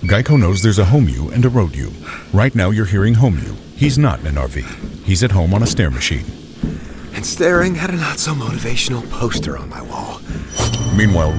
Geico knows there's a home you and a road you. Right now you're hearing home you. He's not in an RV. He's at home on a stair machine. And staring at a not-so-motivational poster on my wall. Meanwhile,